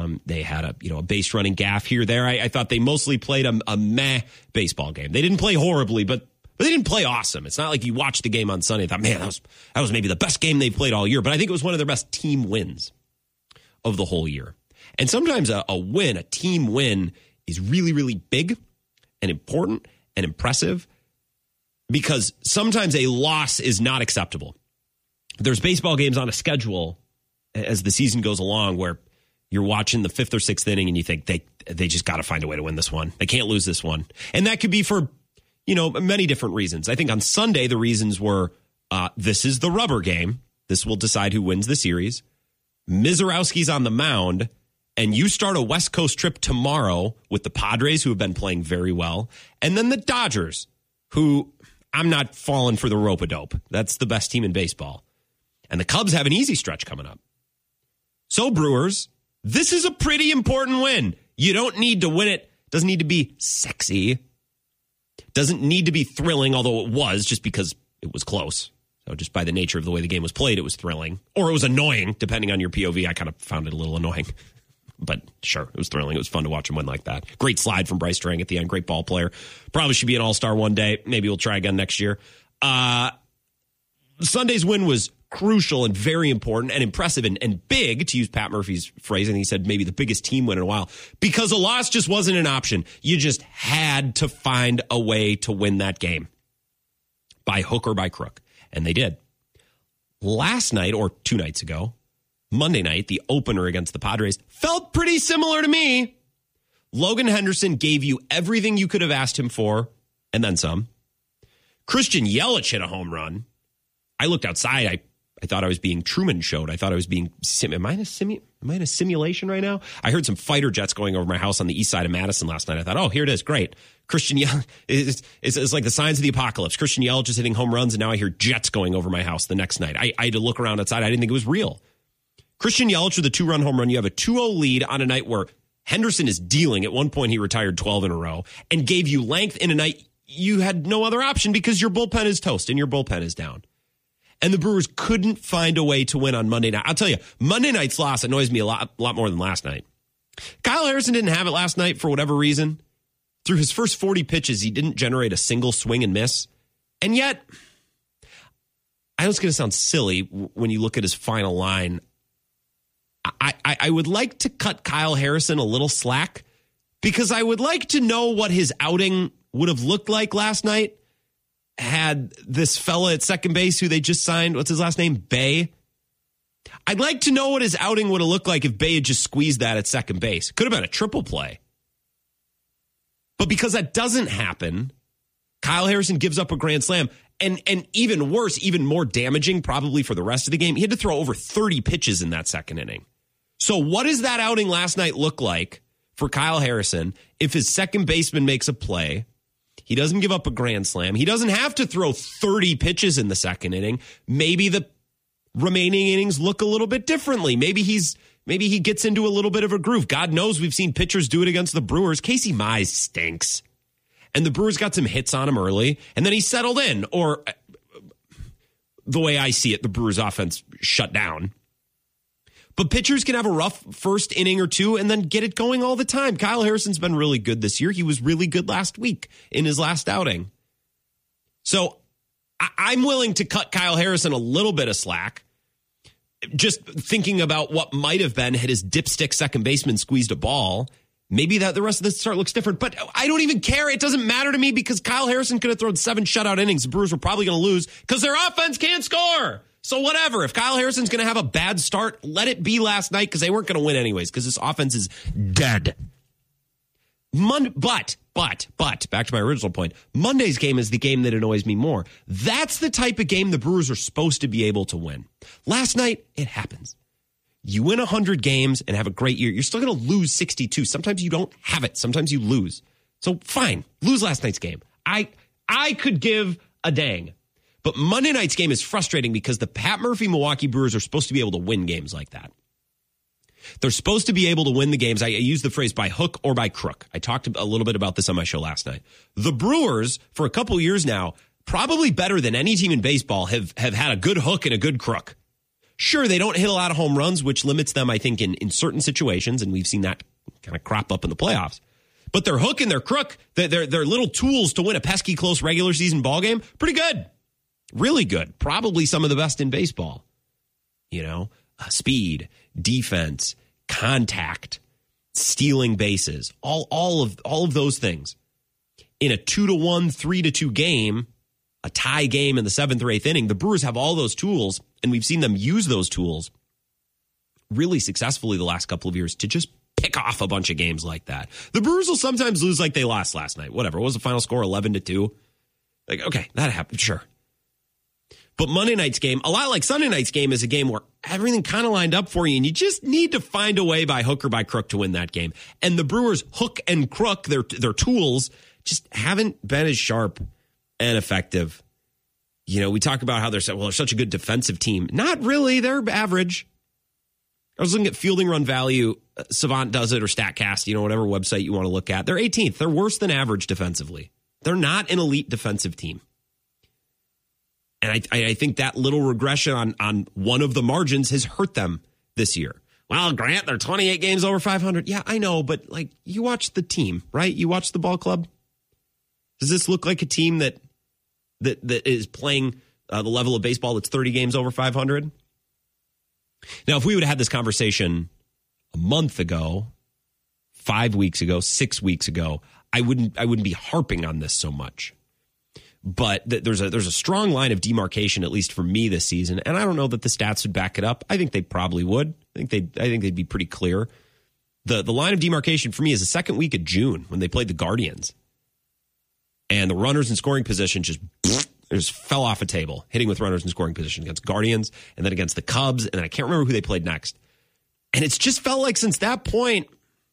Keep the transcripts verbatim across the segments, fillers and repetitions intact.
Um, they had a you know a base running gaff here there. I, I thought they mostly played a, a meh baseball game. They didn't play horribly, but but they didn't play awesome. It's not like you watched the game on Sunday and thought, man, that was that was maybe the best game they've played all year. But I think it was one of their best team wins of the whole year. And sometimes a, a win, a team win, is really, really big and important and impressive because sometimes a loss is not acceptable. There's baseball games on a schedule as the season goes along where you're watching the fifth or sixth inning and you think they they just got to find a way to win this one. They can't lose this one. And that could be for, you know, many different reasons. I think on Sunday, the reasons were uh, this is the rubber game. This will decide who wins the series. Mizorowski's on the mound, and you start a West Coast trip tomorrow with the Padres, who have been playing very well, and then the Dodgers, who I'm not falling for the rope-a-dope. That's the best team in baseball. And the Cubs have an easy stretch coming up. So, Brewers, this is a pretty important win. You don't need to win it. Doesn't need to be sexy. Doesn't need to be thrilling, although it was, just because it was close. So just by the nature of the way the game was played, it was thrilling. Or it was annoying, depending on your P O V. I kind of found it a little annoying. But sure, it was thrilling. It was fun to watch him win like that. Great slide from Bryce Strang at the end. Great ball player. Probably should be an all-star one day. Maybe we'll try again next year. Uh, Sunday's win was crucial and very important and impressive and, and big, to use Pat Murphy's phrase. And he said maybe the biggest team win in a while. Because a loss just wasn't an option. You just had to find a way to win that game. By hook or by crook. And they did. Last night, or two nights ago, Monday night, the opener against the Padres, felt pretty similar to me. Logan Henderson gave you everything you could have asked him for, and then some. Christian Yelich hit a home run. I looked outside. I, I thought I was being Truman Showed. I thought I was being, sim- am I in a simu- am I in a simulation right now? I heard some fighter jets going over my house on the east side of Madison last night. I thought, oh, here it is. Great. Christian Yelich, it's, it's, it's like the signs of the apocalypse. Christian Yelich is hitting home runs, and now I hear jets going over my house the next night. I, I had to look around outside. I didn't think it was real. Christian Yelich with a two-run home run. You have a two oh lead on a night where Henderson is dealing. At one point, he retired twelve in a row and gave you length in a night you had no other option because your bullpen is toast and your bullpen is down. And the Brewers couldn't find a way to win on Monday night. I'll tell you, Monday night's loss annoys me a lot, lot more than last night. Kyle Harrison didn't have it last night for whatever reason. Through his first forty pitches, he didn't generate a single swing and miss. And yet, I know it's going to sound silly when you look at his final line. I, I, I would like to cut Kyle Harrison a little slack because I would like to know what his outing would have looked like last night had this fella at second base who they just signed, what's his last name, Bay. I'd like to know what his outing would have looked like if Bay had just squeezed that at second base. Could have been a triple play. But because that doesn't happen, Kyle Harrison gives up a grand slam. And and even worse, even more damaging probably for the rest of the game, he had to throw over thirty pitches in that second inning. So what does that outing last night look like for Kyle Harrison if his second baseman makes a play? He doesn't give up a grand slam. He doesn't have to throw thirty pitches in the second inning. Maybe the remaining innings look a little bit differently. Maybe he's maybe he gets into a little bit of a groove. God knows we've seen pitchers do it against the Brewers. Casey Mize stinks. And the Brewers got some hits on him early, and then he settled in. Or the way I see it, the Brewers offense shut down. But pitchers can have a rough first inning or two and then get it going all the time. Kyle Harrison's been really good this year. He was really good last week in his last outing. So I- I'm willing to cut Kyle Harrison a little bit of slack. Just thinking about what might have been had his dipstick second baseman squeezed a ball. Maybe that the rest of the start looks different, but I don't even care. It doesn't matter to me because Kyle Harrison could have thrown seven shutout innings. The Brewers were probably going to lose because their offense can't score. So whatever. If Kyle Harrison's going to have a bad start, let it be last night because they weren't going to win anyways because this offense is dead. Mon- but, but, but, back to my original point, Monday's game is the game that annoys me more. That's the type of game the Brewers are supposed to be able to win. Last night, it happens. You win one hundred games and have a great year. You're still going to lose sixty-two. Sometimes you don't have it. Sometimes you lose. So fine, lose last night's game. I I could give a dang. But Monday night's game is frustrating because the Pat Murphy Milwaukee Brewers are supposed to be able to win games like that. They're supposed to be able to win the games. I use the phrase by hook or by crook. I talked a little bit about this on my show last night. The Brewers, for a couple years now, probably better than any team in baseball, have, have had a good hook and a good crook. Sure, they don't hit a lot of home runs, which limits them, I think, in, in certain situations, and we've seen that kind of crop up in the playoffs. But their hook and their crook, their, their, their little tools to win a pesky close regular season ball game, pretty good. Really good. Probably some of the best in baseball. You know, uh, speed, defense, contact, stealing bases, all, all of all of those things. In a two to one, three to two game, a tie game in the seventh or eighth inning, the Brewers have all those tools, and we've seen them use those tools really successfully the last couple of years to just pick off a bunch of games like that. The Brewers will sometimes lose like they lost last night. Whatever. What was the final score? eleven to two? Like, okay, that happened. Sure. But Monday night's game, a lot like Sunday night's game, is a game where everything kind of lined up for you, and you just need to find a way by hook or by crook to win that game. And the Brewers' hook and crook, their their tools, just haven't been as sharp and effective. You know, we talk about how they're, well, they're such a good defensive team. Not really. They're average. I was looking at fielding run value. Savant does it, or StatCast, you know, whatever website you want to look at. They're eighteenth. They're worse than average defensively. They're not an elite defensive team. And I, I think that little regression on, on one of the margins has hurt them this year. Well, Grant, they're twenty-eight games over five hundred. Yeah, I know, but like, you watch the team, right? You watch the ball club. Does this look like a team that that that is playing uh, the level of baseball that's thirty games over five hundred? Now, if we would have had this conversation a month ago, five weeks ago, six weeks ago, I wouldn't I wouldn't be harping on this so much. But th- there's a there's a strong line of demarcation, at least for me this season, and I don't know that the stats would back it up. I think they probably would. I think they I think they'd be pretty clear. The the line of demarcation for me is the second week of June when they played the Guardians, and the runners in scoring position just just fell off a table, hitting with runners in scoring position against Guardians, and then against the Cubs, and then I can't remember who they played next. And it's just felt like since that point,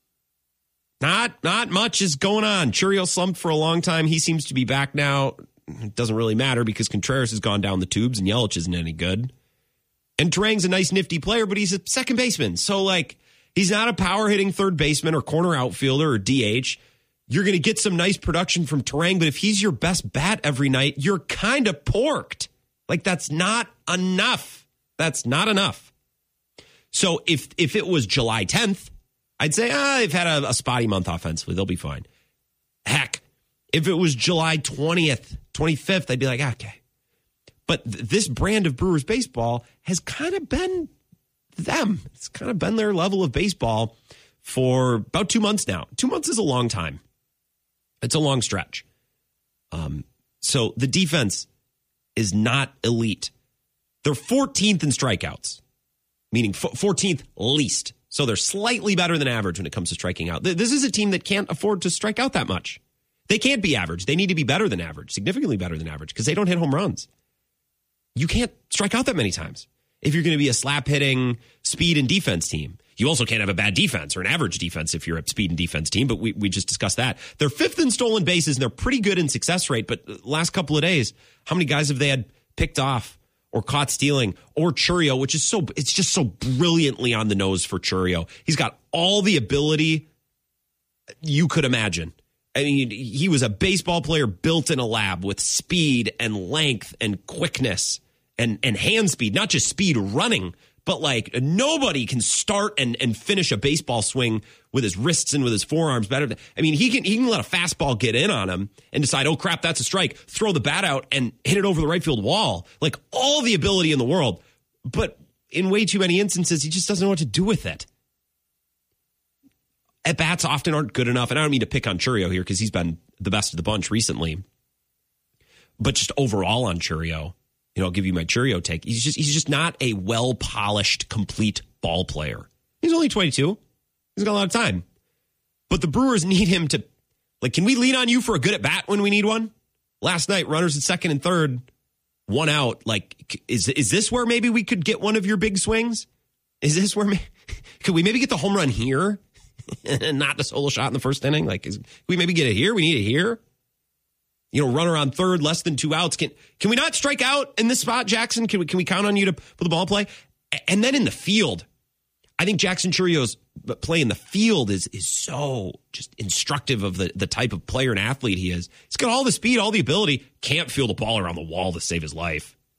not not much is going on. Chourio slumped for a long time. He seems to be back now. It doesn't really matter because Contreras has gone down the tubes and Yelich isn't any good. And Turang's a nice, nifty player, but he's a second baseman. So, like, he's not a power-hitting third baseman or corner outfielder or D H. You're going to get some nice production from Turang, but if he's your best bat every night, you're kind of porked. Like, that's not enough. That's not enough. So if if it was July tenth, I'd say, ah, they've had a, a spotty month offensively. They'll be fine. Heck, if it was July twentieth, twenty-fifth, I'd be like, okay. But th- this brand of Brewers baseball has kind of been them. It's kind of been their level of baseball for about two months now. Two months is a long time. It's a long stretch. Um, so the defense is not elite. They're fourteenth in strikeouts, meaning f- fourteenth least. So they're slightly better than average when it comes to striking out. This is a team that can't afford to strike out that much. They can't be average. They need to be better than average, significantly better than average, because they don't hit home runs. You can't strike out that many times if you're going to be a slap-hitting speed and defense team. You also can't have a bad defense or an average defense if you're a speed and defense team, but we, we just discussed that. They're fifth in stolen bases, and they're pretty good in success rate, but last couple of days, how many guys have they had picked off or caught stealing, or Chourio, which is so, it's just so brilliantly on the nose for Chourio. He's got all the ability you could imagine. I mean, he was a baseball player built in a lab with speed and length and quickness and, and hand speed, not just speed running, but like nobody can start and, and finish a baseball swing with his wrists and with his forearms better than, I mean, he can, he can let a fastball get in on him and decide, oh crap, that's a strike, throw the bat out and hit it over the right field wall. Like all the ability in the world, but in way too many instances, he just doesn't know what to do with it. At-bats often aren't good enough, and I don't mean to pick on Chourio here because he's been the best of the bunch recently. But just overall on Chourio, you know, I'll give you my Chourio take. He's just he's just not a well-polished, complete ball player. He's only twenty-two. He's got a lot of time. But the Brewers need him to, like, can we lean on you for a good at-bat when we need one? Last night, runners at second and third, one out. Like, is is this where maybe we could get one of your big swings? Is this where, could we maybe get the home run here? And not the solo shot in the first inning. Like, is, can we maybe get it here? We need it here. You know, runner on third, less than two outs. Can can we not strike out in this spot, Jackson? Can we can we count on you to put the ball in play? And then in the field, I think Jackson Chourio's play in the field is is so just instructive of the the type of player and athlete he is. He's got all the speed, all the ability. Can't feel the ball around the wall to save his life.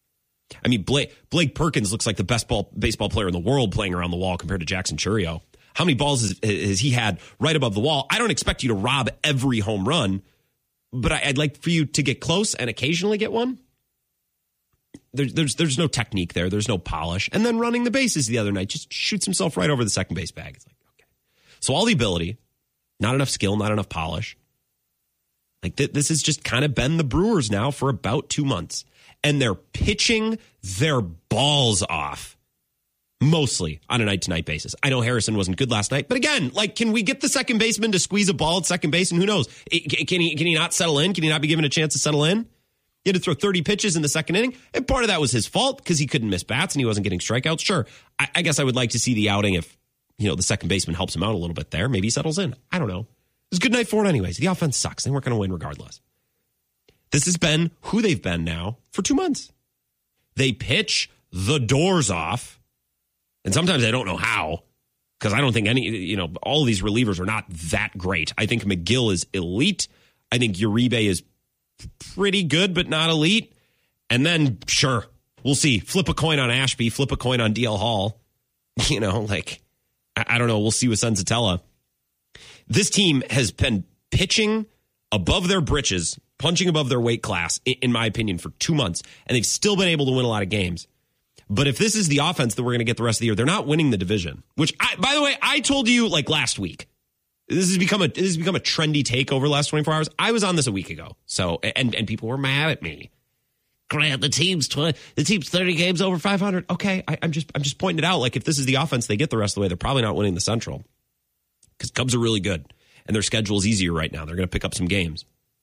I mean, Blake, Blake Perkins looks like the best ball, baseball player in the world playing around the wall compared to Jackson Chourio. How many balls has, has he had right above the wall? I don't expect you to rob every home run, but I, I'd like for you to get close and occasionally get one. There's, there's, there's no technique there. There's no polish. And then running the bases the other night just shoots himself right over the second base bag. It's like, okay. So all the ability, not enough skill, not enough polish. Like th- this has just kind of been the Brewers now for about two months. And they're pitching their balls off. Mostly on a night-to-night basis. I know Harrison wasn't good last night, but again, like, can we get the second baseman to squeeze a ball at second base? And who knows? It, can he can he not settle in? Can he not be given a chance to settle in? He had to throw thirty pitches in the second inning, and part of that was his fault because he couldn't miss bats and he wasn't getting strikeouts. Sure, I, I guess I would like to see the outing if, you know, the second baseman helps him out a little bit there. Maybe he settles in. I don't know. It was a good night for it anyways. The offense sucks. They weren't going to win regardless. This has been who they've been now for two months. They pitch the doors off. And sometimes I don't know how, because I don't think any, you know, all of these relievers are not that great. I think McGill is elite. I think Uribe is pretty good, but not elite. And then, sure, we'll see. Flip a coin on Ashby, flip a coin on D L Hall. You know, like, I, I don't know. We'll see with Senzatella. This team has been pitching above their britches, punching above their weight class, in, in my opinion, for two months. And they've still been able to win a lot of games. But if this is the offense that we're going to get the rest of the year, they're not winning the division. Which, I, by the way, I told you like last week. This has become a this has become a trendy take over the last twenty-four hours. I was on this a week ago, so and and people were mad at me. Grant, the team's twenty, the team's thirty games over five hundred. Okay, I, I'm just I'm just pointing it out. Like if this is the offense they get the rest of the way, they're probably not winning the Central because Cubs are really good and their schedule is easier right now. They're going to pick up some games.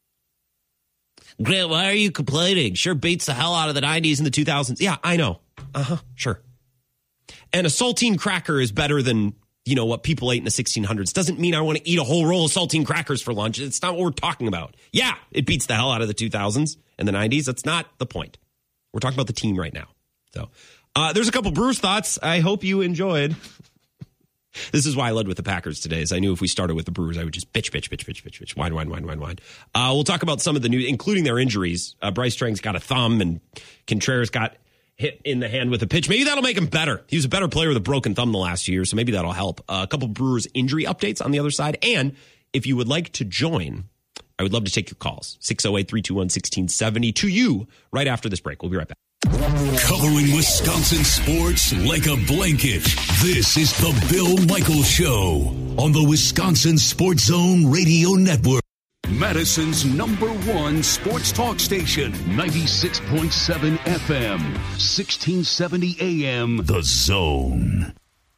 Grant, why are you complaining? Sure beats the hell out of the nineties and the two thousands. Yeah, I know. Uh-huh, sure. And a saltine cracker is better than, you know, what people ate in the sixteen hundreds. Doesn't mean I want to eat a whole roll of saltine crackers for lunch. It's not what we're talking about. Yeah, it beats the hell out of the two thousands and the nineties. That's not the point. We're talking about the team right now. So uh, there's a couple Brewers thoughts I hope you enjoyed. This is why I led with the Packers today, is I knew if we started with the Brewers, I would just bitch, bitch, bitch, bitch, bitch, bitch, whine, whine, whine, whine, whine. Uh, we'll talk about some of the new, including their injuries. Uh, Bryce Strang's got a thumb and Contreras got hit in the hand with a pitch. Maybe that'll make him better. He was a better player with a broken thumb the last year, so maybe that'll help. Uh, a couple Brewers injury updates on the other side. And if you would like to join, I would love to take your calls. six oh eight, three two one, one six seven oh to you right after this break. We'll be right back. Covering Wisconsin sports like a blanket. This is the Bill Michaels Show on the Wisconsin Sports Zone Radio Network. Madison's number one sports talk station, ninety-six point seven F M, sixteen seventy A M, The Zone.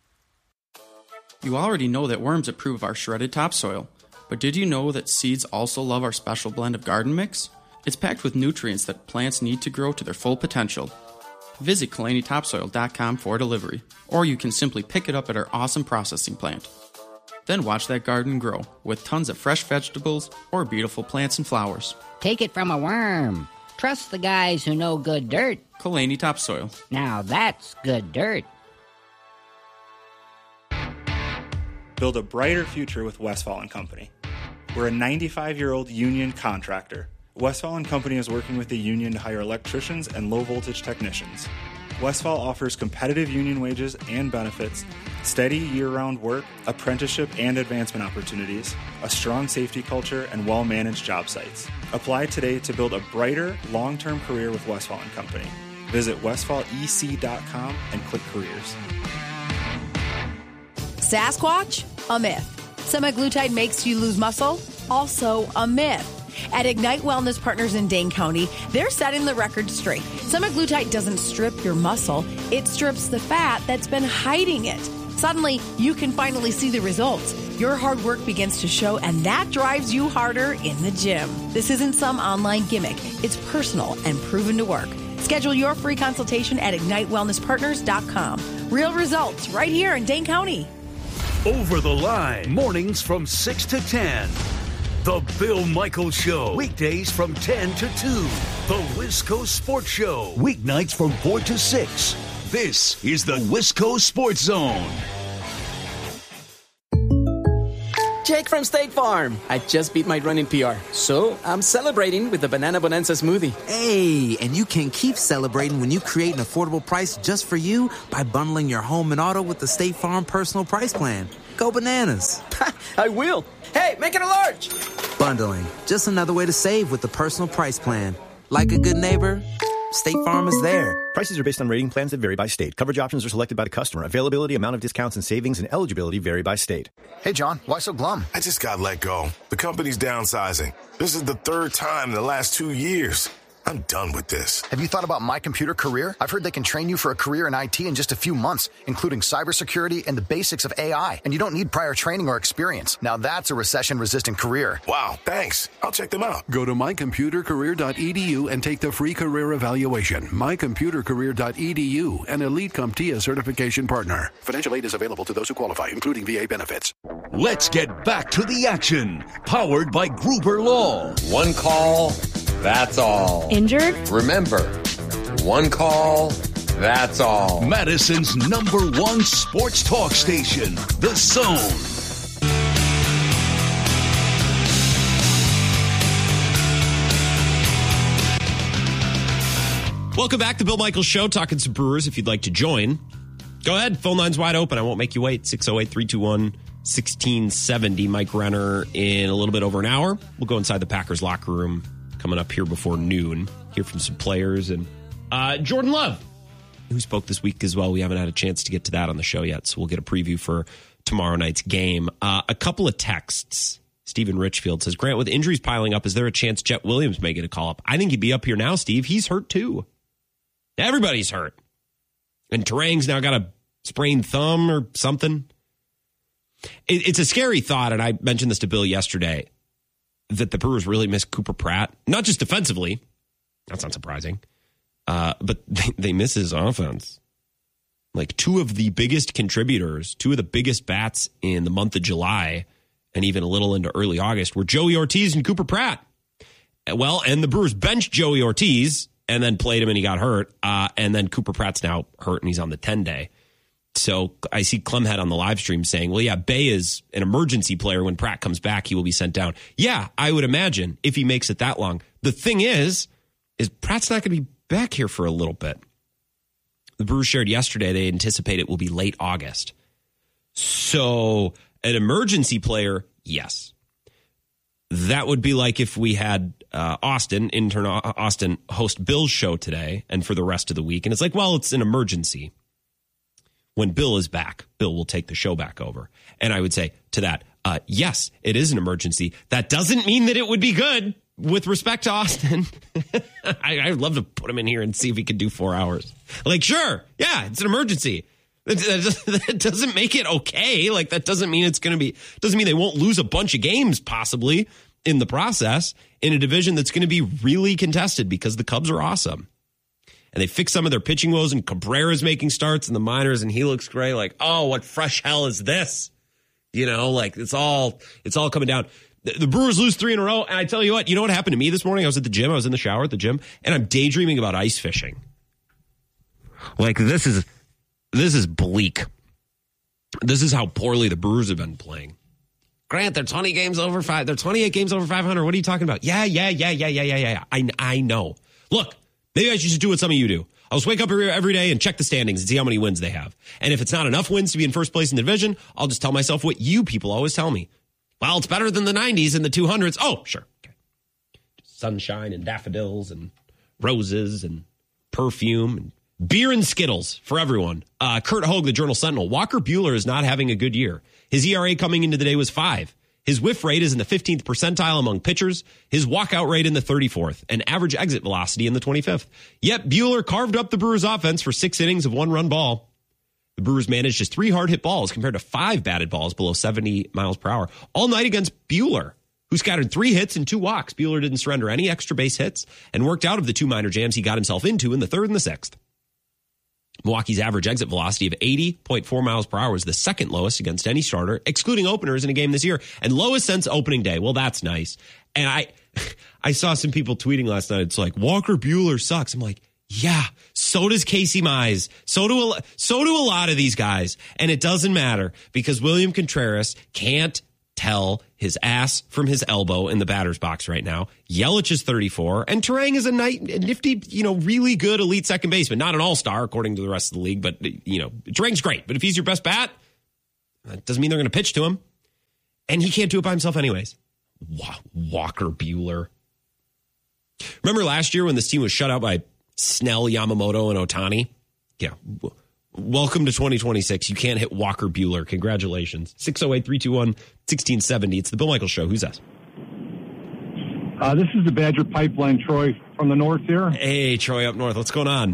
You already know that worms approve our shredded topsoil, but did you know that seeds also love our special blend of garden mix? It's packed with nutrients that plants need to grow to their full potential. Visit Kalani Topsoil dot com for delivery, or you can simply pick it up at our awesome processing plant. Then watch that garden grow with tons of fresh vegetables or beautiful plants and flowers. Take it from a worm. Trust the guys who know good dirt. Kalani Topsoil. Now that's good dirt. Build a brighter future with Westfall and Company. We're a ninety-five-year-old union contractor. Westfall and Company is working with the union to hire electricians and low-voltage technicians. Westfall offers competitive union wages and benefits, steady year-round work, apprenticeship and advancement opportunities, a strong safety culture, and well-managed job sites. Apply today to build a brighter, long-term career with Westfall and Company. Visit westfall e c dot com and click careers. Sasquatch? A myth. Semaglutide makes you lose muscle? Also a myth. At Ignite Wellness Partners in Dane County, they're setting the record straight. Semaglutide doesn't strip your muscle, it strips the fat that's been hiding it. Suddenly, you can finally see the results. Your hard work begins to show, and that drives you harder in the gym. This isn't some online gimmick. It's personal and proven to work. Schedule your free consultation at ignite wellness partners dot com. Real results right here in Dane County. Over the Line, mornings from six to ten. The Bill Michaels Show, weekdays from ten to two. The Wisco Sports Show, weeknights from four to six. This is the Wisco Sports Zone. Jake from State Farm. I just beat my running P R, so I'm celebrating with the Banana Bonanza smoothie. Hey, and you can keep celebrating when you create an affordable price just for you by bundling your home and auto with the State Farm Personal Price Plan. Go bananas. I will. Hey, make it a large. Bundling, just another way to save with the Personal Price Plan. Like a good neighbor, State Farm is there. Prices are based on rating plans that vary by state. Coverage options are selected by the customer. Availability, amount of discounts and savings, and eligibility vary by state. Hey, John, why so glum? I just got let go. The company's downsizing. This is the third time in the last two years. I'm done with this. Have you thought about My Computer Career? I've heard they can train you for a career in I T in just a few months, including cybersecurity and the basics of A I. And you don't need prior training or experience. Now that's a recession-resistant career. Wow, thanks. I'll check them out. Go to my computer career dot e d u and take the free career evaluation. my computer career dot e d u, an Elite CompTIA certification partner. Financial aid is available to those who qualify, including V A benefits. Let's get back to the action. Powered by Gruber Law. One call, that's all. Injured? Remember, one call, that's all. Madison's number one sports talk station, The Zone. Welcome back to Bill Michaels Show, talking some Brewers. If you'd like to join, go ahead. Phone line's wide open. I won't make you wait. six oh eight, three two one, one six seven oh. Mike Renner in a little bit over an hour. We'll go inside the Packers locker room coming up here before noon. Hear from some players. And uh, Jordan Love, who spoke this week as well. We haven't had a chance to get to that on the show yet, so we'll get a preview for tomorrow night's game. Uh, a couple of texts. Stephen Richfield says, Grant, with injuries piling up, is there a chance Jet Williams may get a call up? I think he'd be up here now, Steve. He's hurt too. Everybody's hurt. And Terang's now got a sprained thumb or something. It, it's a scary thought, and I mentioned this to Bill yesterday, that the Brewers really miss Cooper Pratt. Not just defensively. That's not surprising. Uh, but they, they miss his offense. Like two of the biggest contributors, two of the biggest bats in the month of July, and even a little into early August, were Joey Ortiz and Cooper Pratt. Well, and the Brewers benched Joey Ortiz and then played him and he got hurt. Uh, and then Cooper Pratt's now hurt and he's on the ten-day. So I see Clemhead on the live stream saying, well, yeah, Bay is an emergency player. When Pratt comes back, he will be sent down. Yeah, I would imagine if he makes it that long. The thing is, is Pratt's not going to be back here for a little bit. The Brewers shared yesterday they anticipate it will be late August. So an emergency player, yes. That would be like if we had uh, Austin, intern Austin, host Bill's show today and for the rest of the week. And it's like, well, it's an emergency. When Bill is back, Bill will take the show back over. And I would say to that, uh, yes, it is an emergency. That doesn't mean that it would be good with respect to Austin. I, I'd love to put him in here and see if he could do four hours. Like, sure, yeah, it's an emergency. That doesn't make it okay. Like, that doesn't mean it's going to be, doesn't mean they won't lose a bunch of games possibly in the process in a division that's going to be really contested because the Cubs are awesome. And they fix some of their pitching woes, and Cabrera's making starts in the minors, and he looks great. Like, oh, what fresh hell is this? You know, like it's all it's all coming down. The, the Brewers lose three in a row, and I tell you what, you know what happened to me this morning? I was at the gym. I was in the shower at the gym, and I'm daydreaming about ice fishing. Like this is this is bleak. This is how poorly the Brewers have been playing. Grant, they're twenty games over five. They're twenty-eight games over five hundred. What are you talking about? Yeah, yeah, yeah, yeah, yeah, yeah, yeah. I I know. Look. Maybe I should just do what some of you do. I'll just wake up every day and check the standings and see how many wins they have. And if it's not enough wins to be in first place in the division, I'll just tell myself what you people always tell me. Well, it's better than the nineties and the two hundreds. Oh, sure. Okay. Sunshine and daffodils and roses and perfume and beer and Skittles for everyone. Uh, Kurt Hogue, the Journal Sentinel. Walker Buehler is not having a good year. His E R A coming into the day was five. His whiff rate is in the fifteenth percentile among pitchers, his walkout rate in the thirty-fourth, and average exit velocity in the twenty-fifth. Yet Buehler carved up the Brewers' offense for six innings of one-run ball. The Brewers managed just three hard-hit balls compared to five batted balls below seventy miles per hour all night against Buehler, who scattered three hits and two walks. Buehler didn't surrender any extra base hits and worked out of the two minor jams he got himself into in the third and the sixth. Milwaukee's average exit velocity of eighty point four miles per hour is the second lowest against any starter, excluding openers in a game this year, and lowest since opening day. Well, that's nice. And I I saw some people tweeting last night. It's like, Walker Buehler sucks. I'm like, yeah, so does Casey Mize. So do a, so do a lot of these guys. And it doesn't matter because William Contreras can't tell his ass from his elbow in the batter's box right now. Yelich is thirty-four, and Turang is a nifty, you know, really good elite second baseman. Not an all-star, according to the rest of the league, but, you know, Turang's great. But if he's your best bat, that doesn't mean they're going to pitch to him. And he can't do it by himself anyways. Walker Buehler. Remember last year when this team was shut out by Snell, Yamamoto, and Ohtani? Yeah. Welcome to twenty twenty-six. You can't hit Walker Buehler. Congratulations. six oh eight, three two one, one six seven oh. It's the Bill Michaels Show. Who's that? Uh, this is the Badger Pipeline, Troy, from the north here. Hey, Troy, up north. What's going on?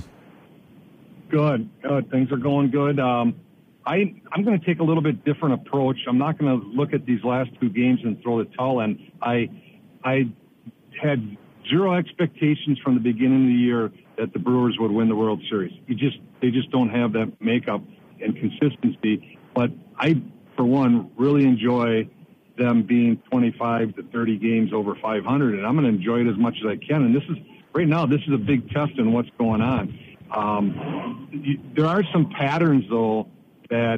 Good. Good. Things are going good. Um, I, I'm going to take a little bit different approach. I'm not going to look at these last two games and throw the towel in. I, I had zero expectations from the beginning of the year that the Brewers would win the World Series. You just they just don't have that makeup and consistency. But I, for one, really enjoy them being twenty-five to thirty games over five hundred, and I'm going to enjoy it as much as I can. And this is right now, this is a big test in what's going on. Um, you, there are some patterns, though, that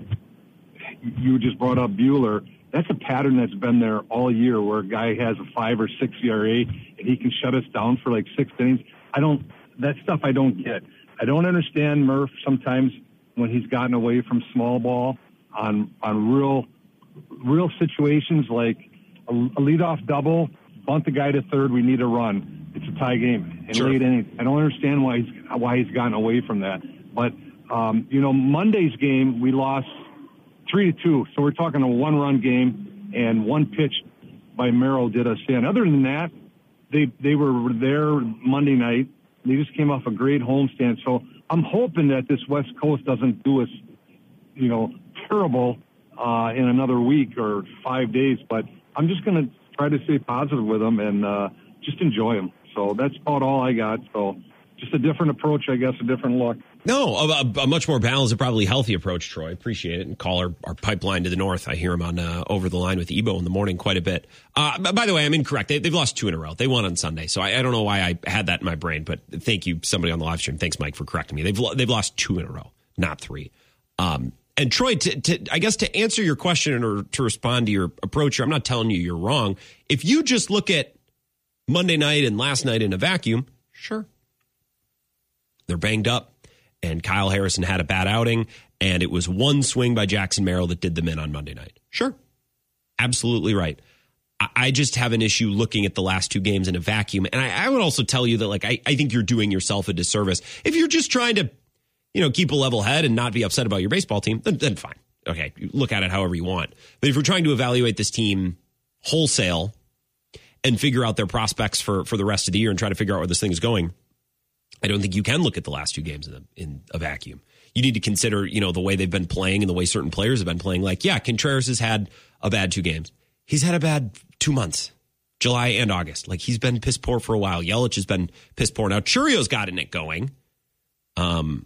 you just brought up. Buehler. That's a pattern that's been there all year, where a guy has a five or six E R A and he can shut us down for like six innings. I don't. That stuff I don't get. I don't understand Murph sometimes when he's gotten away from small ball on on real real situations like a, a leadoff double, bunt the guy to third, we need a run. It's a tie game in Sure. late innings. I don't understand why he's why he's gotten away from that. But um, you know, Monday's game we lost three to two, so we're talking a one-run game, and one pitch by Merrill did us in. Other than that, they they were there Monday night. They just came off a great homestand. So I'm hoping that this West Coast doesn't do us, you know, terrible uh, in another week or five days. But I'm just going to try to stay positive with them and uh, just enjoy them. So that's about all I got. So just a different approach, I guess, a different look. No, a, a much more balanced and probably healthy approach, Troy. Appreciate it. And call our, our pipeline to the north. I hear him on uh, Over the Line with Ebo in the morning quite a bit. Uh, by the way, I'm incorrect. They, they've lost two in a row. They won on Sunday. So I, I don't know why I had that in my brain, but thank you, somebody on the live stream. Thanks, Mike, for correcting me. They've they've lost two in a row, not three. Um, and Troy, to, to, I guess to answer your question or to respond to your approach here, I'm not telling you you're wrong. If you just look at Monday night and last night in a vacuum, sure. They're banged up. And Kyle Harrison had a bad outing, and it was one swing by Jackson Merrill that did them in on Monday night. Sure. Absolutely right. I, I just have an issue looking at the last two games in a vacuum. And I, I would also tell you that, like, I, I think you're doing yourself a disservice. If you're just trying to, you know, keep a level head and not be upset about your baseball team, then, then fine. Okay, you look at it however you want. But if you're trying to evaluate this team wholesale and figure out their prospects for, for the rest of the year and try to figure out where this thing is going, I don't think you can look at the last two games in a, in a vacuum. You need to consider, you know, the way they've been playing and the way certain players have been playing. Like, yeah, Contreras has had a bad two games. He's had a bad two months, July and August. Like, he's been piss poor for a while. Yelich has been piss poor. Now, Churio's gotten it going. Um,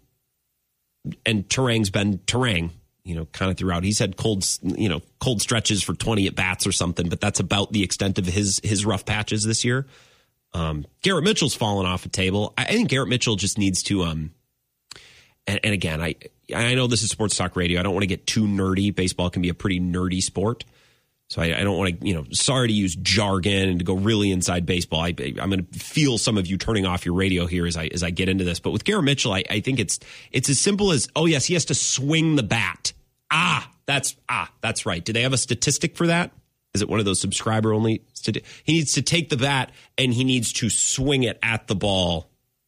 and Turang's been Turang, you know, kind of throughout. He's had cold, you know, cold stretches for twenty at bats or something, but that's about the extent of his his rough patches this year. Um, Garrett Mitchell's fallen off a table. I think Garrett Mitchell just needs to, um, and, and again, I, I know this is sports talk radio. I don't want to get too nerdy. Baseball can be a pretty nerdy sport. So I, I don't want to, you know, sorry to use jargon and to go really inside baseball. I, I'm going to feel some of you turning off your radio here as I, as I get into this. But with Garrett Mitchell, I, I think it's, it's as simple as, oh yes, he has to swing the bat. Ah, that's, ah, that's right. Do they have a statistic for that? Is it one of those subscriber only? He needs to take the bat and he needs to swing it at the ball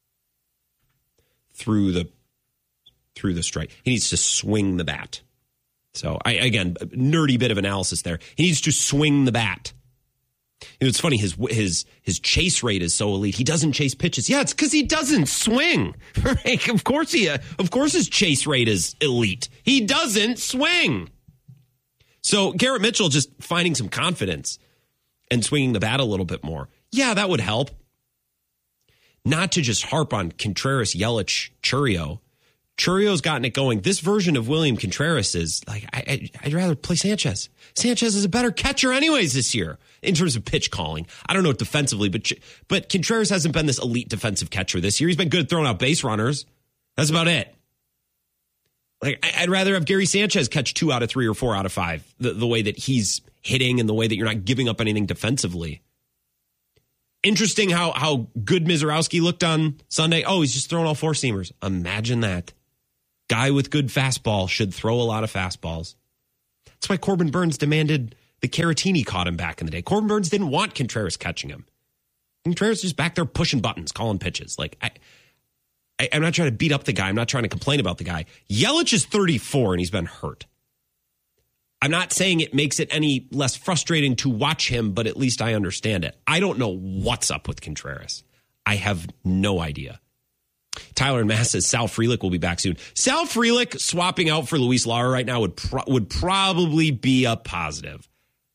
through the through the strike. He needs to swing the bat. So I again, nerdy bit of analysis there. He needs to swing the bat. You know, it's funny. His his his chase rate is so elite. He doesn't chase pitches. Yeah, it's because he doesn't swing. Right? Of course he. Of course his chase rate is elite. He doesn't swing. So Garrett Mitchell just finding some confidence and swinging the bat a little bit more. Yeah, that would help. Not to just harp on Contreras, Yelich, Churio. Churio's gotten it going. This version of William Contreras is like, I, I, I'd rather play Sanchez. Sanchez is a better catcher anyways this year in terms of pitch calling. I don't know defensively, but but Contreras hasn't been this elite defensive catcher this year. He's been good at throwing out base runners. That's about it. Like, I'd rather have Gary Sanchez catch two out of three or four out of five the, the way that he's hitting and the way that you're not giving up anything defensively. Interesting how how good Mizorowski looked on Sunday. Oh, he's just throwing all four seamers. Imagine that. Guy with good fastball should throw a lot of fastballs. That's why Corbin Burns demanded the Caratini caught him back in the day. Corbin Burns didn't want Contreras catching him. Contreras just back there pushing buttons, calling pitches. Like, I, I, I'm not trying to beat up the guy. I'm not trying to complain about the guy. Yelich is thirty-four and he's been hurt. I'm not saying it makes it any less frustrating to watch him, but at least I understand it. I don't know what's up with Contreras. I have no idea. Tyler and Mass says Sal Frelick will be back soon. Sal Frelick swapping out for Luis Lara right now would pro- would probably be a positive.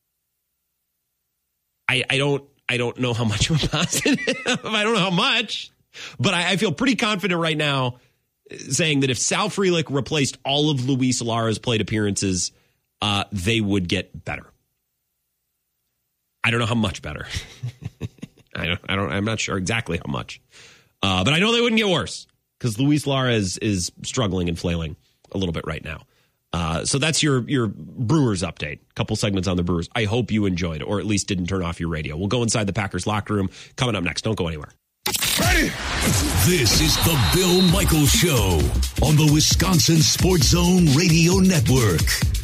I, I don't I don't know how much of a positive. I don't know how much, but I, I feel pretty confident right now saying that if Sal Frelick replaced all of Luis Lara's plate appearances, uh, they would get better. I don't know how much better. I don't. I don't. I'm not sure exactly how much. Uh, but I know they wouldn't get worse because Luis Lara is, is struggling and flailing a little bit right now. Uh, so that's your your Brewers update. A couple segments on the Brewers. I hope you enjoyed, or at least didn't turn off your radio. We'll go inside the Packers locker room. Coming up next. Don't go anywhere. Ready? This is the Bill Michaels Show on the Wisconsin Sports Zone Radio Network.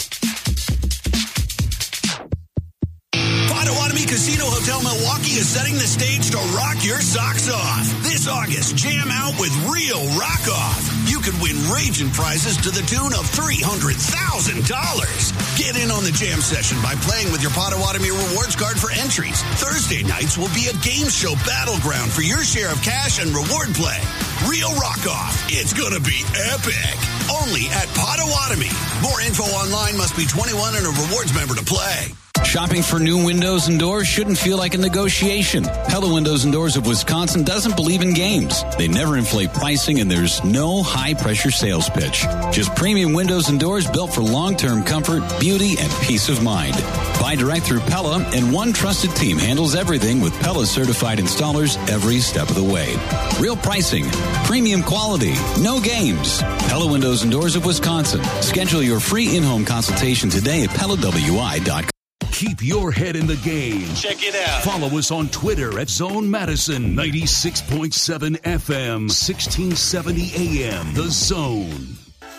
Potawatomi Casino Hotel Milwaukee is setting the stage to rock your socks off. This August, jam out with real rock off. You could win raging prizes to the tune of three hundred thousand dollars. Get in on the jam session by playing with your Potawatomi rewards card for entries. Thursday nights will be a game show battleground for your share of cash and reward play. Real rock off. It's gonna be epic. Only at Potawatomi. More info online. Must be twenty-one and a rewards member to play. Shopping for new windows and doors shouldn't feel like a negotiation. Pella Windows and Doors of Wisconsin doesn't believe in games. They never inflate pricing, and there's no high-pressure sales pitch. Just premium windows and doors built for long-term comfort, beauty, and peace of mind. Buy direct through Pella, and one trusted team handles everything with Pella-certified installers every step of the way. Real pricing, premium quality, no games. Pella Windows and Doors of Wisconsin. Schedule your free in-home consultation today at Pella W I dot com. Keep your head in the game. Check it out. Follow us on Twitter at Zone Madison, ninety-six point seven F M, sixteen seventy A M. The Zone.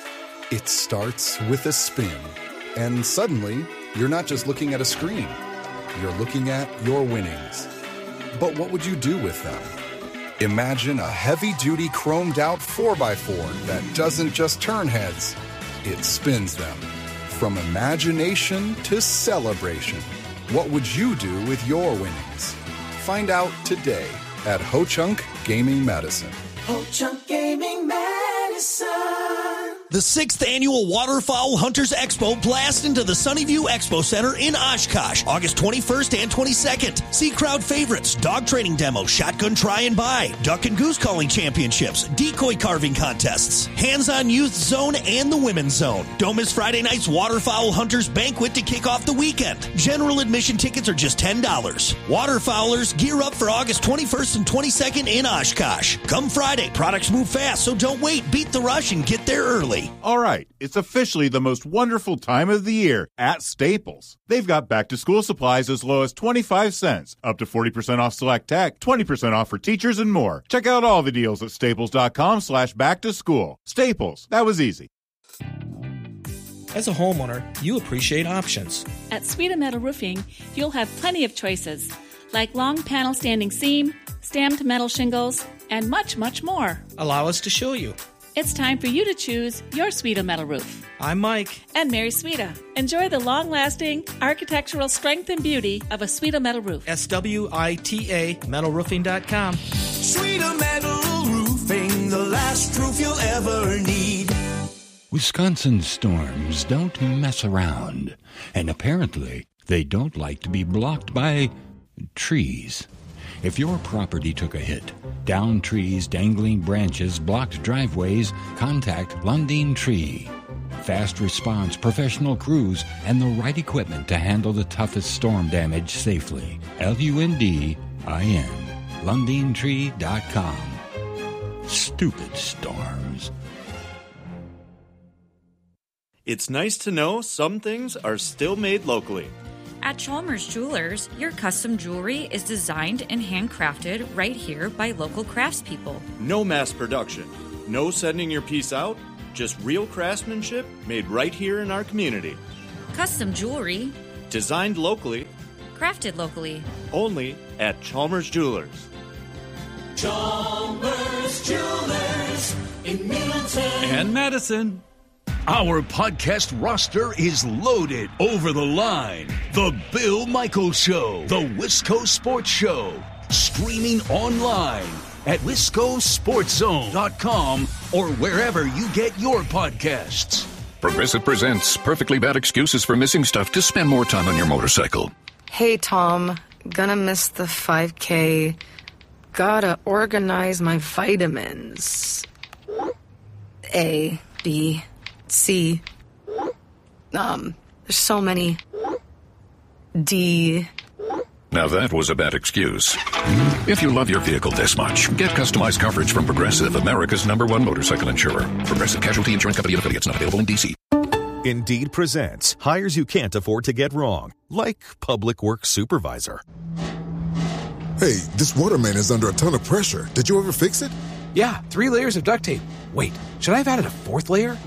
It starts with a spin, and suddenly you're not just looking at a screen. You're looking at your winnings. But what would you do with them? Imagine a heavy-duty chromed-out four by four that doesn't just turn heads, it spins them. From imagination to celebration, what would you do with your winnings? Find out today at Ho-Chunk Gaming Medicine. Ho-Chunk Gaming Medicine. The sixth annual Waterfowl Hunters Expo blasts into the Sunnyview Expo Center in Oshkosh, August twenty-first and twenty-second. See crowd favorites, dog training demo, shotgun try and buy, duck and goose calling championships, decoy carving contests, hands-on youth zone, and the women's zone. Don't miss Friday night's Waterfowl Hunters Banquet to kick off the weekend. General admission tickets are just ten dollars. Waterfowlers, gear up for August twenty-first and twenty-second in Oshkosh. Come Friday, products move fast, so don't wait. Beat the rush and get there early. All right, it's officially the most wonderful time of the year at Staples. They've got back-to-school supplies as low as twenty-five cents, up to forty percent off select tech, twenty percent off for teachers, and more. Check out all the deals at staples.com slash back-to-school. Staples, that was easy. As a homeowner, you appreciate options. At Sweeta Metal Roofing, you'll have plenty of choices, like long panel standing seam, stamped metal shingles, and much, much more. Allow us to show you. It's time for you to choose your Sweeta metal roof. I'm Mike. And Mary Sweeta. Enjoy the long-lasting architectural strength and beauty of a Sweeta metal roof. S W I T A metal roofing dot com. Sweeta Metal Roofing, the last roof you'll ever need. Wisconsin storms don't mess around, and apparently they don't like to be blocked by trees. If your property took a hit, downed trees, dangling branches, blocked driveways, contact Lundin Tree. Fast response, professional crews, and the right equipment to handle the toughest storm damage safely. L U N D I N. Lundin Tree dot com. Stupid storms. It's nice to know some things are still made locally. At Chalmers Jewelers, your custom jewelry is designed and handcrafted right here by local craftspeople. No mass production, no sending your piece out, just real craftsmanship made right here in our community. Custom jewelry, designed locally, crafted locally, only at Chalmers Jewelers. Chalmers Jewelers in Middleton and Madison. Our podcast roster is loaded. Over the Line, The Bill Michaels Show, The Wisco Sports Show, streaming online at wisco sports zone dot com or wherever you get your podcasts. Progressive presents Perfectly Bad Excuses for Missing Stuff to Spend More Time on Your Motorcycle. Hey, Tom. Gonna miss the five K. Gotta organize my vitamins. A, B, C. Um, there's so many. D. Now that was a bad excuse. If you love your vehicle this much, get customized coverage from Progressive, America's number one motorcycle insurer. Progressive Casualty Insurance Company and affiliates, not available in D C. Indeed presents hires you can't afford to get wrong, like public works supervisor. Hey, this waterman is under a ton of pressure. Did you ever fix it? Yeah, three layers of duct tape. Wait, should I have added a fourth layer?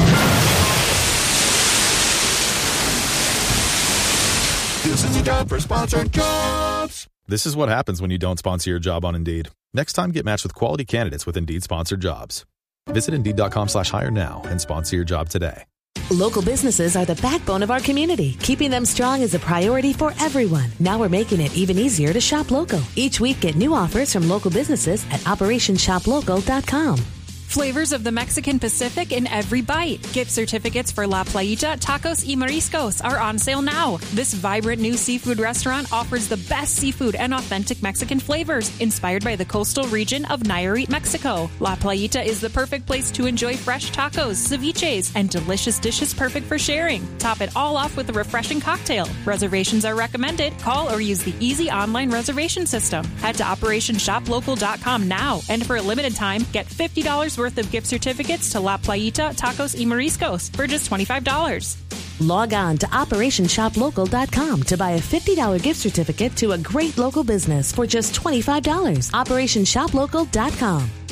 This is a job for sponsored jobs. This is what happens when you don't sponsor your job on Indeed. Next time, get matched with quality candidates with Indeed sponsored jobs. Visit Indeed.com slash hire now and sponsor your job today. Local businesses are the backbone of our community. Keeping them strong is a priority for everyone. Now we're making it even easier to shop local. Each week, get new offers from local businesses at operation shop local dot com. Flavors of the Mexican Pacific in every bite. Gift certificates for La Playita, Tacos y Mariscos are on sale now. This vibrant new seafood restaurant offers the best seafood and authentic Mexican flavors, inspired by the coastal region of Nayarit, Mexico. La Playita is the perfect place to enjoy fresh tacos, ceviches, and delicious dishes perfect for sharing. Top it all off with a refreshing cocktail. Reservations are recommended. Call or use the easy online reservation system. Head to operation shop local dot com now, and for a limited time, get fifty dollars worth of gift certificates to La Playita, Tacos y Mariscos for just twenty-five dollars. Log on to operation shop local dot com to buy a fifty dollars gift certificate to a great local business for just twenty-five dollars. operation shop local dot com.